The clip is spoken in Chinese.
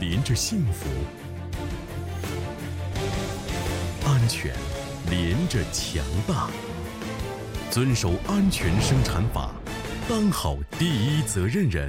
连着幸福，安全连着强大。遵守安全生产法，当好第一责任人。